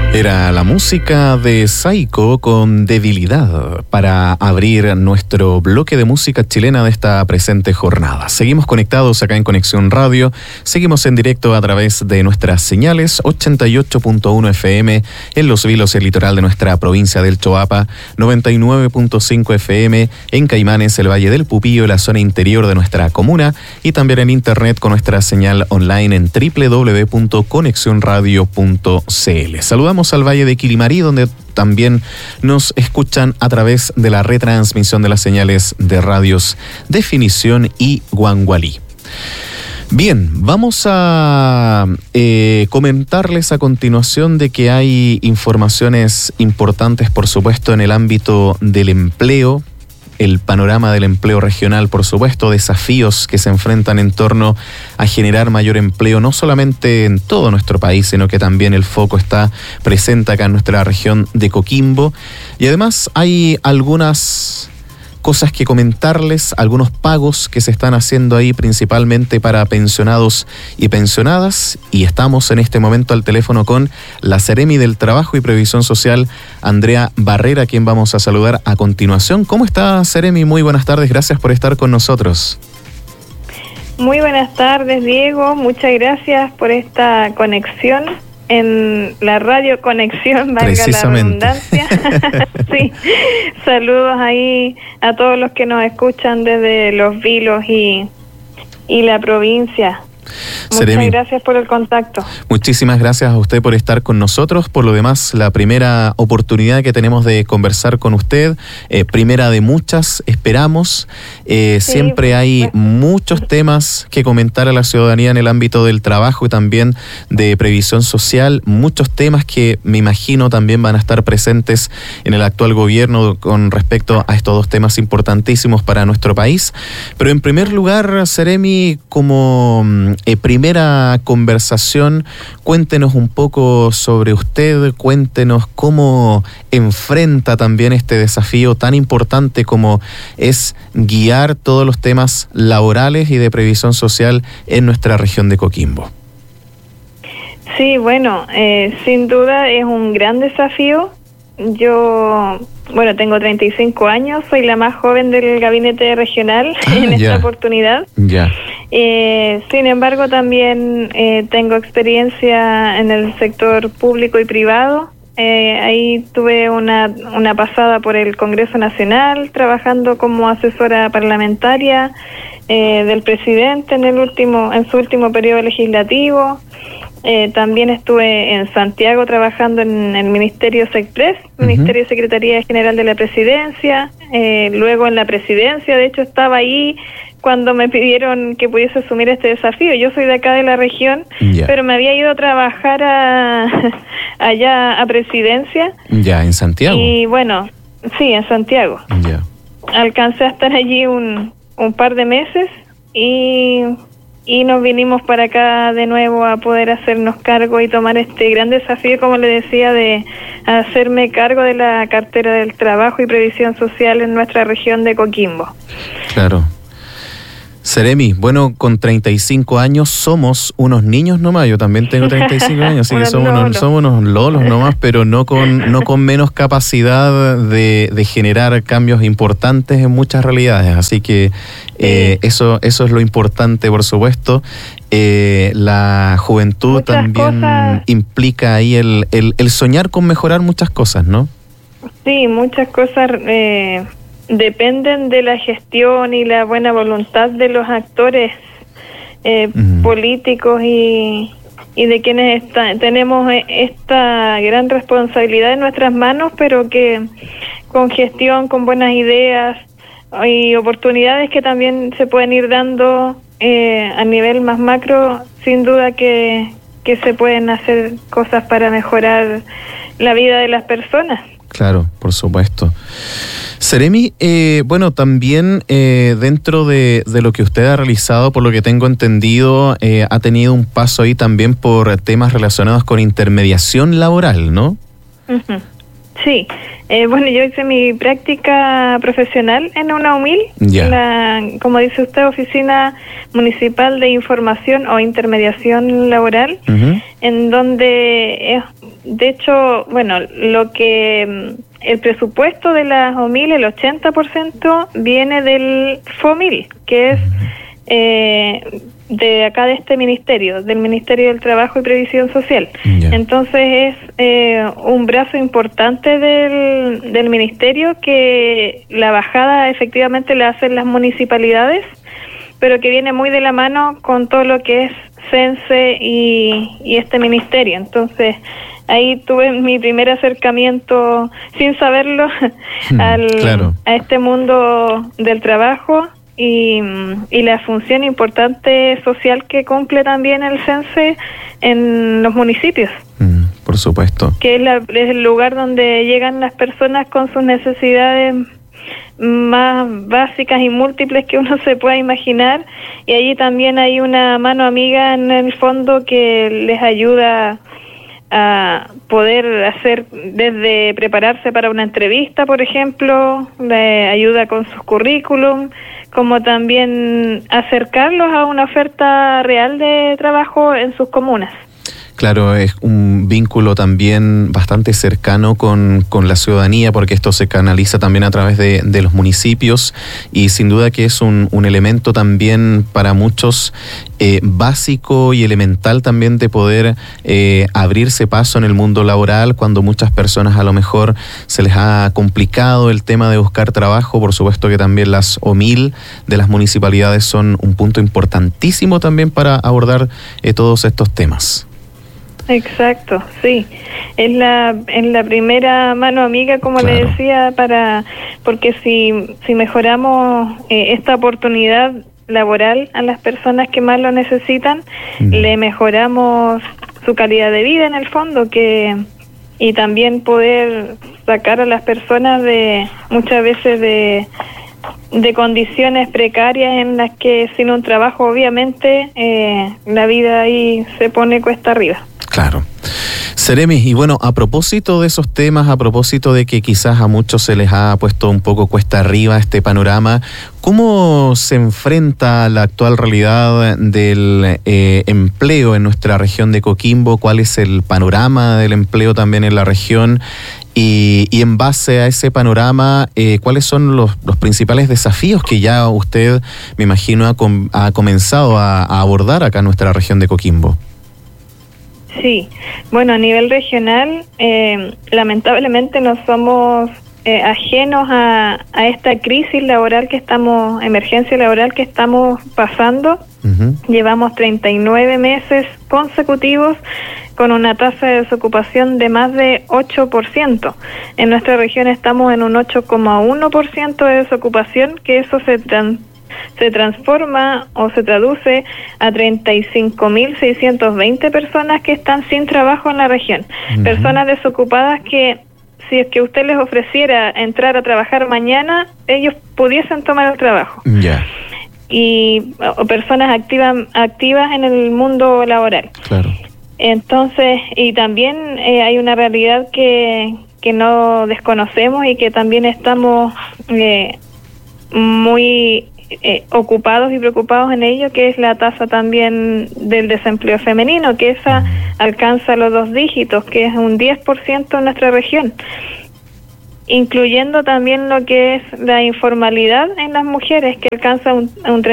Era la música de Saiko con Debilidad para abrir nuestro bloque de música chilena de esta presente jornada. Seguimos conectados acá en Conexión Radio, seguimos en directo a través de nuestras señales 88.1 FM en Los Vilos, el litoral de nuestra provincia del Choapa, 99.5 FM en Caimanes, el Valle del Pupillo, la zona interior de nuestra comuna, y también en internet con nuestra señal online en www.conexionradio.cl. Saludamos al Valle de Quilimarí, donde también nos escuchan a través de la retransmisión de las señales de radios Definición y Guangualí. Bien, vamos a comentarles a continuación de que hay informaciones importantes, por supuesto, en el ámbito del empleo, el panorama del empleo regional, por supuesto, desafíos que se enfrentan en torno a generar mayor empleo, no solamente en todo nuestro país, sino que también el foco está presente acá en nuestra región de Coquimbo. Y además hay algunas cosas que comentarles, algunos pagos que se están haciendo ahí principalmente para pensionados y pensionadas, y estamos en este momento al teléfono con la Seremi del Trabajo y Previsión Social, Andrea Barrera, a quien vamos a saludar a continuación. ¿Cómo está, Seremi? Muy buenas tardes, gracias por estar con nosotros. Muy buenas tardes, Diego, muchas gracias por esta conexión en la radio Conexión, valga la redundancia. Sí, saludos ahí a todos los que nos escuchan desde Los Vilos y la provincia. Seremi, muchas gracias por el contacto. Muchísimas gracias a usted por estar con nosotros. Por lo demás, la primera oportunidad que tenemos de conversar con usted, primera de muchas, esperamos. Siempre hay muchos temas que comentar a la ciudadanía en el ámbito del trabajo y también de previsión social, muchos temas que me imagino también van a estar presentes en el actual gobierno con respecto a estos dos temas importantísimos para nuestro país. Pero en primer lugar, Seremi, como primera conversación, cuéntenos un poco sobre usted, cuéntenos cómo enfrenta también este desafío tan importante como es guiar todos los temas laborales y de previsión social en nuestra región de Coquimbo. Sí, bueno, sin duda es un gran desafío. Yo, tengo 35 años, soy la más joven del gabinete regional en esta oportunidad. Sin embargo, también tengo experiencia en el sector público y privado. Ahí tuve una pasada por el Congreso Nacional, trabajando como asesora parlamentaria del presidente en su último periodo legislativo. También estuve en Santiago trabajando en el Ministerio SECPRES, Ministerio de Secretaría General de la Presidencia. Luego en la Presidencia, de hecho, estaba ahí cuando me pidieron que pudiese asumir este desafío. Yo soy de acá de la región, pero me había ido a trabajar allá a Presidencia. Ya, ¿en Santiago? Y bueno, sí, en Santiago. Alcancé a estar allí un par de meses y nos vinimos para acá de nuevo a poder hacernos cargo y tomar este gran desafío, como le decía, de hacerme cargo de la cartera del Trabajo y Previsión Social en nuestra región de Coquimbo. Claro. Seremi, bueno, con 35 años somos unos niños nomás, yo también tengo 35 años, así que somos unos lolos nomás, pero no con menos capacidad de generar cambios importantes en muchas realidades, así que eso es lo importante, por supuesto. La juventud muchas también cosas implica ahí el soñar con mejorar muchas cosas, ¿no? Sí, muchas cosas dependen de la gestión y la buena voluntad de los actores políticos y de quienes tenemos esta gran responsabilidad en nuestras manos, pero que con gestión, con buenas ideas y oportunidades que también se pueden ir dando a nivel más macro, sin duda que se pueden hacer cosas para mejorar la vida de las personas. Claro, por supuesto. Seremi, también dentro de lo que usted ha realizado, por lo que tengo entendido, ha tenido un paso ahí también por temas relacionados con intermediación laboral, ¿no? Uh-huh. Sí, yo hice mi práctica profesional en una UMIL, como dice usted, Oficina Municipal de Información o Intermediación Laboral, en donde de hecho, bueno, el presupuesto de las OMIL, el 80% viene del FOMIL, que es de acá de este ministerio, del Ministerio del Trabajo y Previsión Social. Ya. Entonces es un brazo importante del ministerio, que la bajada efectivamente la hacen las municipalidades, pero que viene muy de la mano con todo lo que es CENSE y este ministerio. Entonces ahí tuve mi primer acercamiento, sin saberlo, claro, a este mundo del trabajo y la función importante social que cumple también el CENSE en los municipios. Por supuesto. Que es el lugar donde llegan las personas con sus necesidades más básicas y múltiples que uno se pueda imaginar, y allí también hay una mano amiga en el fondo que les ayuda a poder hacer, desde prepararse para una entrevista, por ejemplo, le ayuda con sus currículum, como también acercarlos a una oferta real de trabajo en sus comunas. Claro, es un vínculo también bastante cercano con la ciudadanía, porque esto se canaliza también a través de los municipios, y sin duda que es un elemento también para muchos básico y elemental también de poder abrirse paso en el mundo laboral, cuando muchas personas a lo mejor se les ha complicado el tema de buscar trabajo. Por supuesto que también las OMIL de las municipalidades son un punto importantísimo también para abordar todos estos temas. Exacto, sí. Es la primera mano amiga, como claro, le decía, porque si mejoramos esta oportunidad laboral a las personas que más lo necesitan, le mejoramos su calidad de vida en el fondo, y también poder sacar a las personas muchas veces de condiciones precarias en las que sin un trabajo obviamente la vida ahí se pone cuesta arriba. Claro. Seremi, y bueno, a propósito de esos temas, a propósito de que quizás a muchos se les ha puesto un poco cuesta arriba este panorama, ¿cómo se enfrenta la actual realidad del empleo en nuestra región de Coquimbo? ¿Cuál es el panorama del empleo también en la región? Y en base a ese panorama, ¿cuáles son los principales desafíos que ya usted, me imagino, ha comenzado a abordar acá en nuestra región de Coquimbo? Sí, bueno, a nivel regional, lamentablemente no somos ajenos a esta crisis laboral emergencia laboral que estamos pasando. Uh-huh. Llevamos 39 meses consecutivos con una tasa de desocupación de más de 8%. En nuestra región estamos en un 8,1% de desocupación, que eso se transforma o se traduce a 35.620 personas que están sin trabajo en la región. Uh-huh. Personas desocupadas que, si es que usted les ofreciera entrar a trabajar mañana, ellos pudiesen tomar el trabajo. Yeah. O personas activas en el mundo laboral. Claro. Entonces, y también hay una realidad que no desconocemos y que también estamos muy ocupados y preocupados en ello, que es la tasa también del desempleo femenino, que esa alcanza los 2 dígitos, que es un 10% en nuestra región, incluyendo también lo que es la informalidad en las mujeres, que alcanza un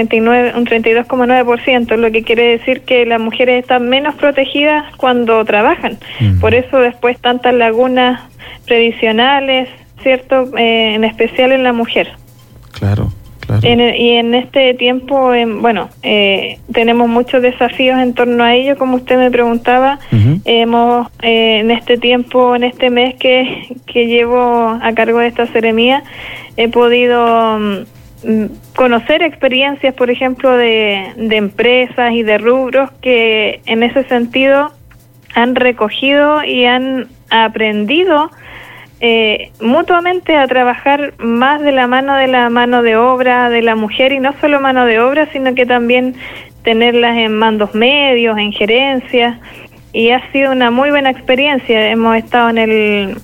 32,9%, lo que quiere decir que las mujeres están menos protegidas cuando trabajan. Por eso después tantas lagunas previsionales, ¿cierto? En especial en la mujer. Claro. Claro. Y en este tiempo, tenemos muchos desafíos en torno a ello, como usted me preguntaba. Uh-huh. Hemos, en este tiempo, en este mes que llevo a cargo de esta seremía, he podido conocer experiencias, por ejemplo, de empresas y de rubros que en ese sentido han recogido y han aprendido mutuamente a trabajar más de la mano de obra de la mujer, y no solo mano de obra, sino que también tenerlas en mandos medios, en gerencias, y ha sido una muy buena experiencia. Hemos estado en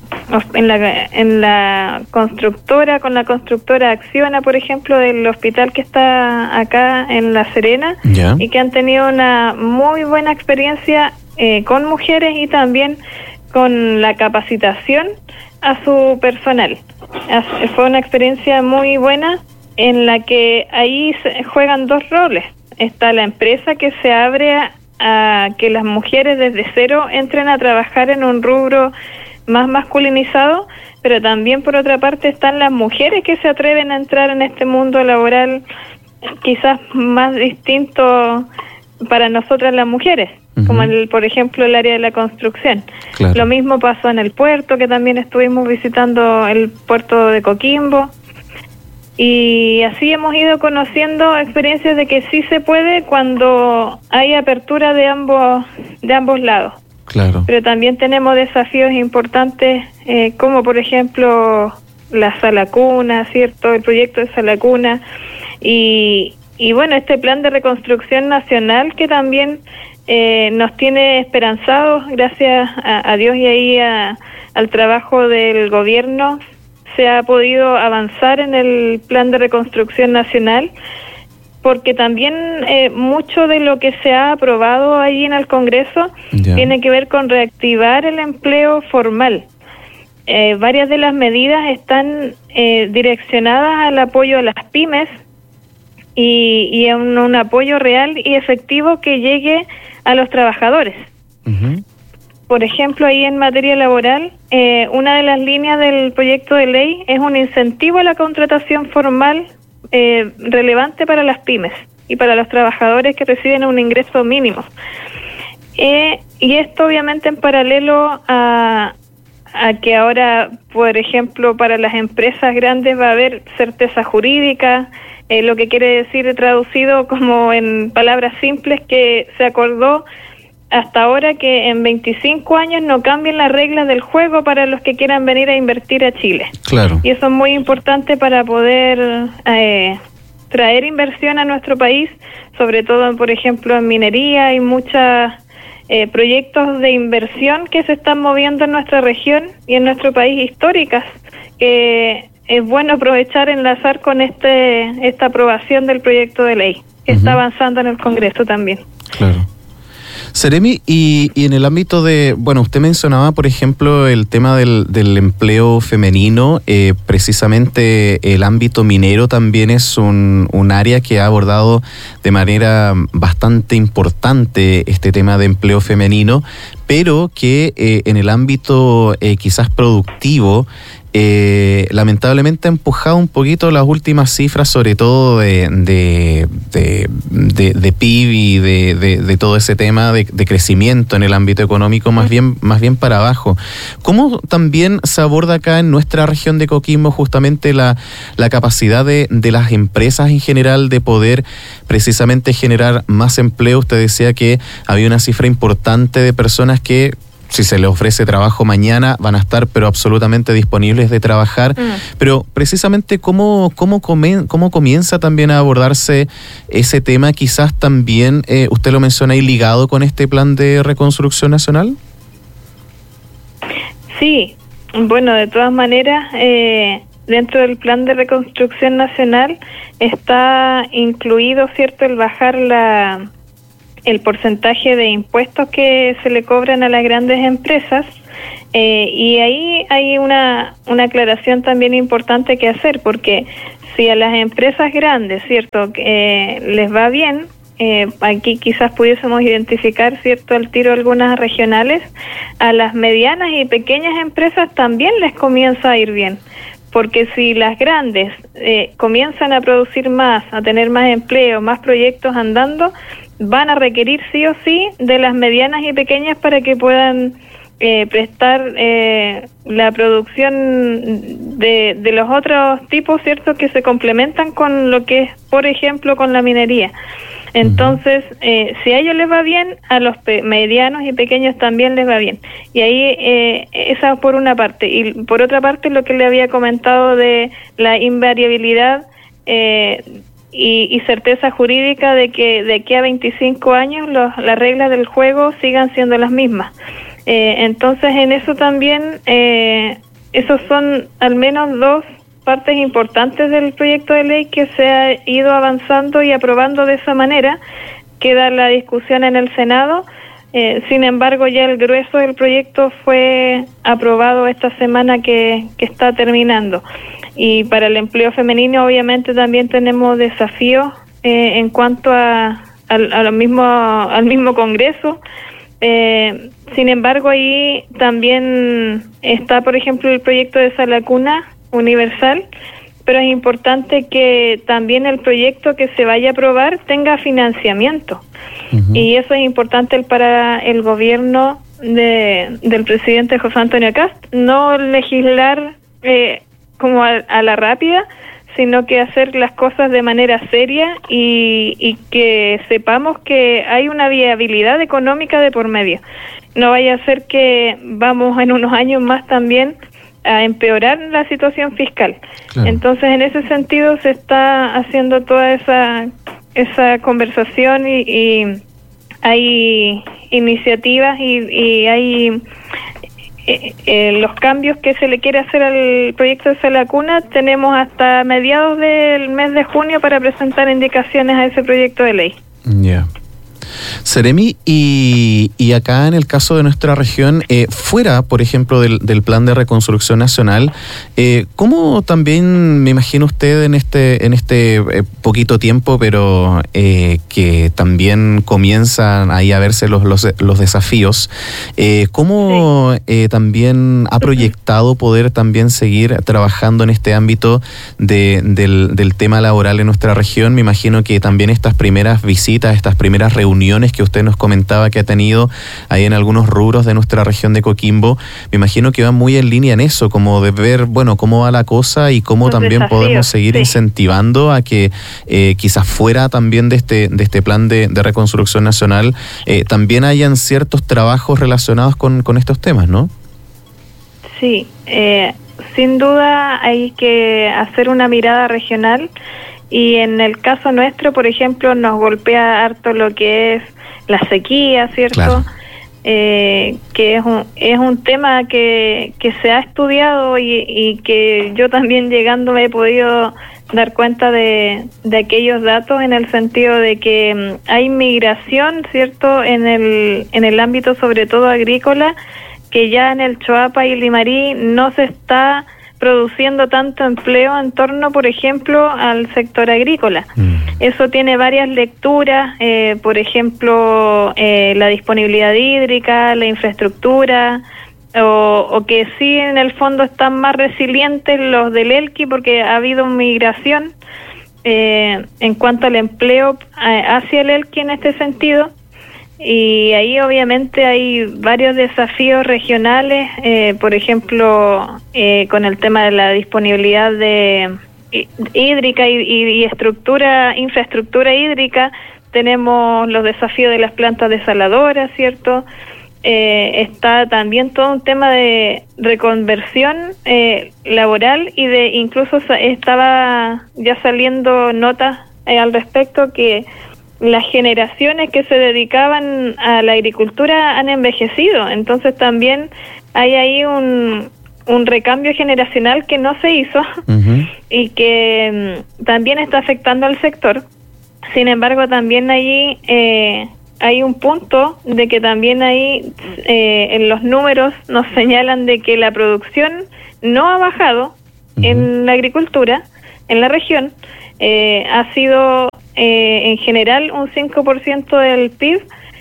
la constructora, con la constructora Acciona, por ejemplo, del hospital que está acá en La Serena, y que han tenido una muy buena experiencia con mujeres y también con la capacitación a su personal. Fue una experiencia muy buena en la que ahí juegan dos roles. Está la empresa que se abre a que las mujeres desde cero entren a trabajar en un rubro más masculinizado, pero también por otra parte están las mujeres que se atreven a entrar en este mundo laboral quizás más distinto para nosotras las mujeres, como por ejemplo el área de la construcción. Claro. Lo mismo pasó en el puerto, que también estuvimos visitando el puerto de Coquimbo, y así hemos ido conociendo experiencias de que sí se puede cuando hay apertura de ambos lados. Claro. Pero también tenemos desafíos importantes, como por ejemplo la sala cuna, ¿cierto? El proyecto de sala cuna, y bueno, este plan de reconstrucción nacional que también nos tiene esperanzados, gracias a Dios y ahí al trabajo del gobierno, se ha podido avanzar en el plan de reconstrucción nacional, porque también mucho de lo que se ha aprobado allí en el Congreso tiene que ver con reactivar el empleo formal. Varias de las medidas están direccionadas al apoyo a las pymes y a un apoyo real y efectivo que llegue a los trabajadores. Por ejemplo, ahí en materia laboral, una de las líneas del proyecto de ley es un incentivo a la contratación formal relevante para las pymes y para los trabajadores que reciben un ingreso mínimo. Y esto obviamente en paralelo a que ahora, por ejemplo, para las empresas grandes va a haber certeza jurídica, lo que quiere decir traducido como en palabras simples que se acordó hasta ahora que en 25 años no cambien las reglas del juego para los que quieran venir a invertir a Chile. Claro. Y eso es muy importante para poder traer inversión a nuestro país, sobre todo, por ejemplo, en minería. Hay muchos proyectos de inversión que se están moviendo en nuestra región y en nuestro país históricas, que es bueno aprovechar, enlazar con esta aprobación del proyecto de ley, que está avanzando en el Congreso también. Claro. Seremi, y en el ámbito de, bueno, usted mencionaba, por ejemplo, el tema del empleo femenino, precisamente el ámbito minero también es un área que ha abordado de manera bastante importante este tema de empleo femenino, pero que en el ámbito quizás productivo, lamentablemente ha empujado un poquito las últimas cifras, sobre todo de PIB y de todo ese tema de crecimiento en el ámbito económico, más bien para abajo. ¿Cómo también se aborda acá en nuestra región de Coquimbo justamente la capacidad de las empresas en general de poder precisamente generar más empleo? Usted decía que había una cifra importante de personas que, si se les ofrece trabajo mañana, van a estar pero absolutamente disponibles de trabajar. Pero precisamente ¿cómo comienza también a abordarse ese tema? Quizás también, usted lo menciona ahí, ligado con este plan de reconstrucción nacional. Sí, bueno, de todas maneras, dentro del plan de reconstrucción nacional está incluido, ¿cierto?, el bajar el porcentaje de impuestos que se le cobran a las grandes empresas, y ahí hay una aclaración también importante que hacer, porque si a las empresas grandes, ¿cierto?, les va bien, aquí quizás pudiésemos identificar, ¿cierto?, al tiro algunas regionales, a las medianas y pequeñas empresas también les comienza a ir bien. Porque si las grandes comienzan a producir más, a tener más empleo, más proyectos andando, van a requerir sí o sí de las medianas y pequeñas para que puedan prestar la producción de los otros tipos, ¿cierto?, que se complementan con lo que es, por ejemplo, con la minería. Entonces, si a ellos les va bien, a los medianos y pequeños también les va bien. Y ahí, esa por una parte. Y por otra parte, lo que le había comentado de la invariabilidad y certeza jurídica de que de aquí a 25 años las reglas del juego sigan siendo las mismas. Entonces, en eso también, esos son al menos dos partes importantes del proyecto de ley que se ha ido avanzando y aprobando de esa manera. Queda la discusión en el Senado Sin embargo, ya el grueso del proyecto fue aprobado esta semana que está terminando. Y para el empleo femenino, obviamente, también tenemos desafíos en cuanto al mismo Congreso. Sin embargo, ahí también está, por ejemplo, el proyecto de sala cuna universal, pero es importante que también el proyecto que se vaya a aprobar tenga financiamiento. Uh-huh. Y eso es importante para el gobierno del presidente José Antonio Kast, no legislar como a la rápida, sino que hacer las cosas de manera seria y que sepamos que hay una viabilidad económica de por medio. No vaya a ser que vamos en unos años más también a empeorar la situación fiscal. Claro. Entonces, en ese sentido se está haciendo toda esa conversación y hay iniciativas y hay los cambios que se le quiere hacer al proyecto de sala cuna. Tenemos hasta mediados del mes de junio para presentar indicaciones a ese proyecto de ley. Ya. Seremi, y acá en el caso de nuestra región, fuera, por ejemplo, del plan de reconstrucción nacional, ¿cómo también, me imagino usted en este poquito tiempo, pero que también comienzan ahí a verse los desafíos, cómo también ha proyectado poder también seguir trabajando en este ámbito del tema laboral en nuestra región? Me imagino que también estas primeras visitas, estas primeras reuniones que usted nos comentaba que ha tenido ahí en algunos rubros de nuestra región de Coquimbo, me imagino que va muy en línea en eso, como de ver, bueno, cómo va la cosa y cómo los también desafíos, podemos seguir incentivando a que quizás fuera también de este plan de reconstrucción nacional también hayan ciertos trabajos relacionados con estos temas, ¿no? Sí, sin duda hay que hacer una mirada regional. Y en el caso nuestro, por ejemplo, nos golpea harto lo que es la sequía, ¿cierto? Claro. Que es un tema que se ha estudiado y que yo también llegando me he podido dar cuenta de aquellos datos, en el sentido de que hay migración, ¿cierto? En el ámbito sobre todo agrícola, que ya en el Choapa y Limarí no se está produciendo tanto empleo en torno, por ejemplo, al sector agrícola. Eso tiene varias lecturas, por ejemplo, la disponibilidad hídrica, la infraestructura, o que sí en el fondo están más resilientes los del Elqui porque ha habido migración en cuanto al empleo hacia el Elqui en este sentido. Y ahí obviamente hay varios desafíos regionales, por ejemplo, con el tema de la disponibilidad de hídrica y infraestructura hídrica. Tenemos los desafíos de las plantas desaladoras, ¿cierto? Está también todo un tema de reconversión laboral y incluso estaba ya saliendo notas al respecto que las generaciones que se dedicaban a la agricultura han envejecido, entonces también hay ahí un recambio generacional que no se hizo. Uh-huh. Y que también está afectando al sector. Sin embargo, también allí hay un punto de que también ahí en los números nos señalan de que la producción no ha bajado. Uh-huh. En la agricultura, en la región, ha sido en general un 5% del PIB,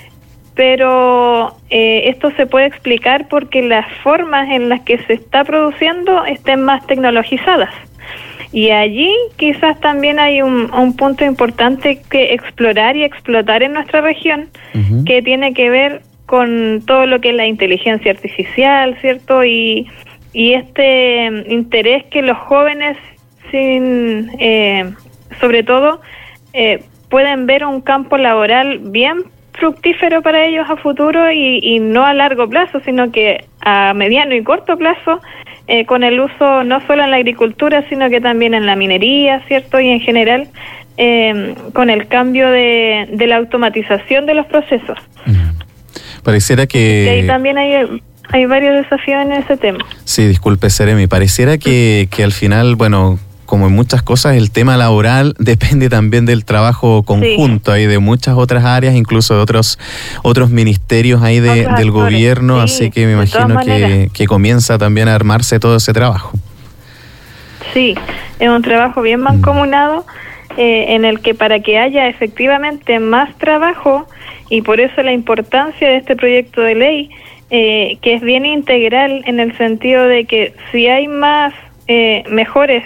pero esto se puede explicar porque las formas en las que se está produciendo estén más tecnologizadas. Y allí quizás también hay un punto importante que explorar y explotar en nuestra región, uh-huh, que tiene que ver con todo lo que es la inteligencia artificial, ¿cierto? Y este interés que los jóvenes, sobre todo, pueden ver un campo laboral bien fructífero para ellos a futuro y no a largo plazo, sino que a mediano y corto plazo, con el uso no solo en la agricultura, sino que también en la minería, ¿cierto? Y en general, con el cambio de la automatización de los procesos. Pareciera que... Y ahí también hay varios desafíos en ese tema. Sí, disculpe, Seremi, pareciera que al final, bueno, como en muchas cosas, el tema laboral depende también del trabajo conjunto ahí de muchas otras áreas, incluso de otros ministerios ahí del gobierno, así que me imagino que comienza también a armarse todo ese trabajo. Sí, es un trabajo bien mancomunado, en el que para que haya efectivamente más trabajo, y por eso la importancia de este proyecto de ley, que es bien integral en el sentido de que si hay más mejores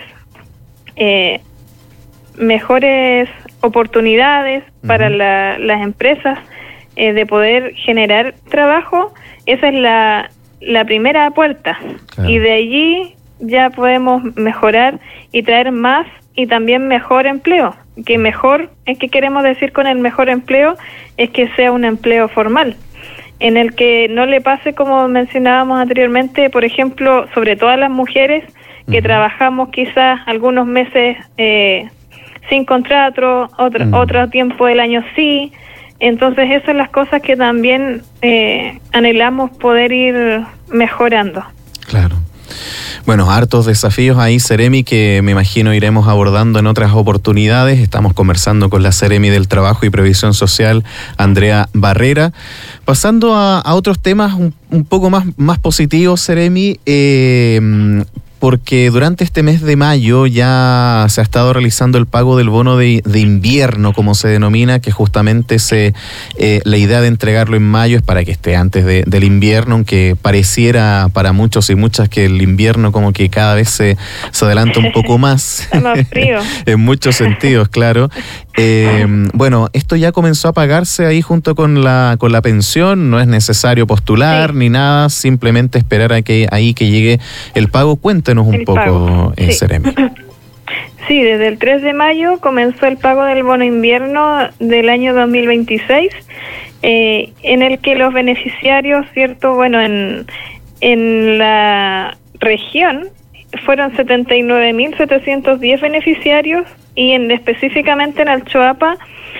oportunidades para las empresas de poder generar trabajo, esa es la primera puerta. Claro. Y de allí ya podemos mejorar y traer más y también mejor empleo. Que mejor, es que queremos decir con el mejor empleo, es que sea un empleo formal, en el que no le pase como mencionábamos anteriormente, por ejemplo, sobre todo a las mujeres que trabajamos quizás algunos meses sin contrato, otro tiempo del año sí. Entonces esas son las cosas que también anhelamos poder ir mejorando. Claro. Bueno, hartos desafíos ahí, Seremi, que me imagino iremos abordando en otras oportunidades. Estamos conversando con la Seremi del Trabajo y Previsión Social, Andrea Barrera. Pasando a otros temas un poco más positivos, Seremi, porque durante este mes de mayo ya se ha estado realizando el pago del bono de invierno, como se denomina, que justamente la idea de entregarlo en mayo es para que esté antes del invierno, aunque pareciera para muchos y muchas que el invierno como que cada vez se adelanta un poco más. Está más frío. En muchos sentidos, claro. Bueno, esto ya comenzó a pagarse ahí junto con la pensión, no es necesario postular ni nada, simplemente esperar a que llegue el pago. Cuéntenos un poco, Seremi. Sí, desde el 3 de mayo comenzó el pago del bono invierno del año 2026, en el que los beneficiarios, ¿cierto? Bueno, en la región fueron 79.710 beneficiarios y específicamente en Alchoapa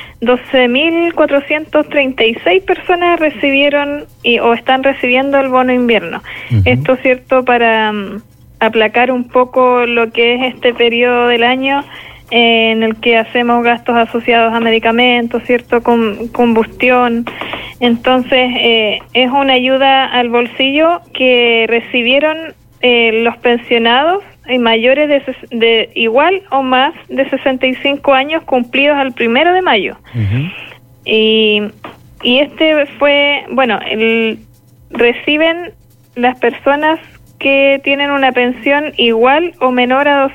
12.436 personas recibieron o están recibiendo el bono invierno. Esto, ¿cierto?, para aplacar un poco lo que es este periodo del año en el que hacemos gastos asociados a medicamentos, ¿cierto?, combustión. Entonces, es una ayuda al bolsillo que recibieron los pensionados mayores de igual o más de 65 años cumplidos al 1 de mayo. Y este fue, bueno, reciben las personas que tienen una pensión igual o menor a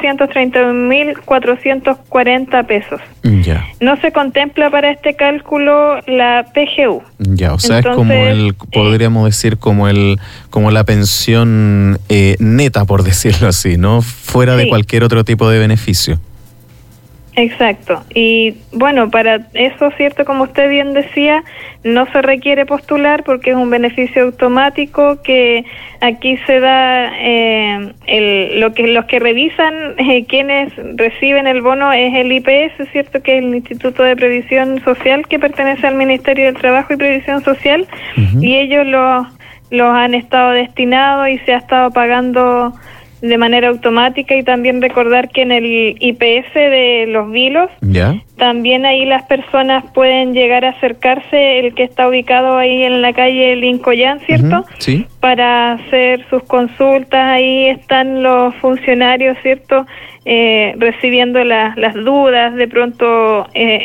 231.440 pesos. Ya. No se contempla para este cálculo la PGU. Ya, o sea, entonces, es como podríamos decir, como la pensión neta, por decirlo así, ¿no? Fuera de cualquier otro tipo de beneficio. Exacto. Y bueno, para eso, cierto, como usted bien decía, no se requiere postular porque es un beneficio automático que aquí se da los que revisan quienes reciben el bono es el IPS, cierto, que es el Instituto de Previsión Social que pertenece al Ministerio del Trabajo y Previsión Social, y ellos los han estado destinados y se ha estado pagando de manera automática. Y también recordar que en el IPS de los vilos, también ahí las personas pueden llegar a acercarse, el que está ubicado ahí en la calle Lincoyán, ¿cierto? Sí. Para hacer sus consultas. Ahí están los funcionarios, ¿cierto? Recibiendo las dudas, de pronto